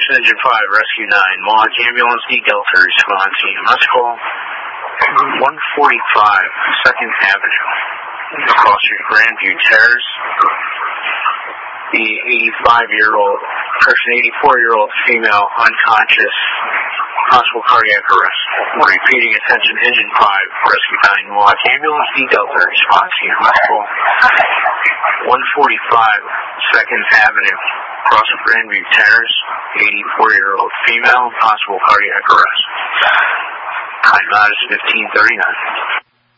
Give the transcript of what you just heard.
Attention Engine 5, Rescue 9, Mohawk Ambulance, D Delta, respond to EMS call. 145 2nd Avenue. Across your Grandview Terrace. The 84-year-old female, unconscious, possible cardiac arrest. Repeating, attention, Engine 5, Rescue 9, Mohawk Ambulance, D Delta, response to EMS call. 145 2nd Avenue, across Grandview Terrace, 84-year-old female, possible cardiac arrest. Time out is 15:39.